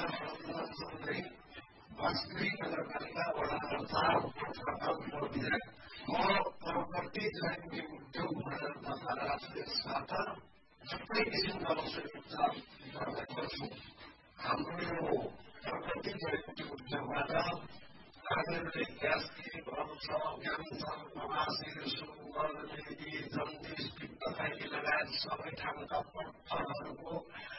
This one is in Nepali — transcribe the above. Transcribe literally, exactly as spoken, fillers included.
सँगसँगै वास्तविक नगरपालिका वडा अर्थात् विधायक म प्रपर्टी जयन्ती उद्योग भनेर दर्ता राजदेशबाट सबै किसिमका उपचार गर्ने गर्छु। हाम्रो यो प्रपर्टी जयन्ती उद्योगबाट आदरणीय ग्यासकी भवन छ, क्यान्सर, प्रवासी, सुन्दर, निधि, जन्डिस, पित्त, लगायत सबै ठाउँका पत्थरहरूको